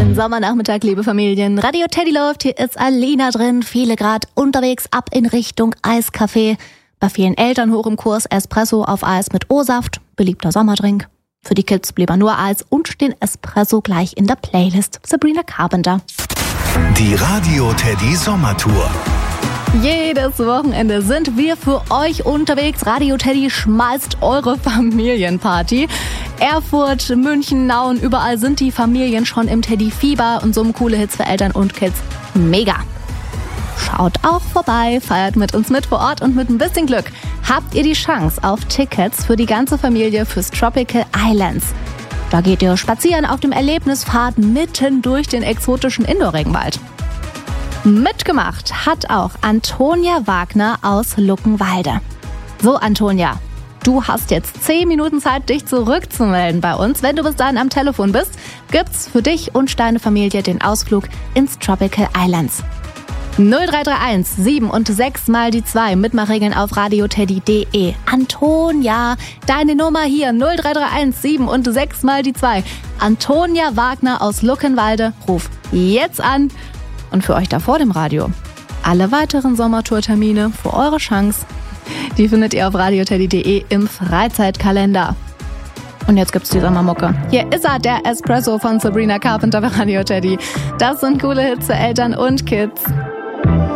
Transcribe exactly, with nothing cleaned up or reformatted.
Schönen Sommernachmittag, liebe Familien. Radio Teddy läuft, hier ist Alina drin. Viele Grad unterwegs, ab in Richtung Eiscafé. Bei vielen Eltern hoch im Kurs Espresso auf Eis mit O-Saft, beliebter Sommerdrink. Für die Kids blieb er nur Eis und den Espresso gleich in der Playlist. Sabrina Carpenter. Die Radio Teddy Sommertour. Jedes Wochenende sind wir für euch unterwegs. Radio Teddy schmeißt eure Familienparty. Erfurt, München, Nauen, überall sind die Familien schon im Teddy-Fieber und summen coole Hits für Eltern und Kids. Mega! Schaut auch vorbei, feiert mit uns mit vor Ort und mit ein bisschen Glück habt ihr die Chance auf Tickets für die ganze Familie fürs Tropical Islands. Da geht ihr spazieren auf dem Erlebnispfad mitten durch den exotischen Indoor-Regenwald. Mitgemacht hat auch Antonia Wagner aus Luckenwalde. So, Antonia, du hast jetzt zehn Minuten Zeit, dich zurückzumelden bei uns. Wenn du bis dahin am Telefon bist, gibt's für dich und deine Familie den Ausflug ins Tropical Islands. null drei drei eins sieben und sechs mal die zwei. Mitmachregeln auf radioteddy punkt de. Antonia, deine Nummer hier. null drei drei eins sieben und sechs mal die zwei. Antonia Wagner aus Luckenwalde. Ruf jetzt an. Und für euch da vor dem Radio, alle weiteren Sommertourtermine für eure Chance, die findet ihr auf radioteddy punkt de im Freizeitkalender. Und jetzt gibt's die Sommermucke. Hier ist er, der Espresso von Sabrina Carpenter bei Radio Teddy. Das sind coole Hits für Eltern und Kids.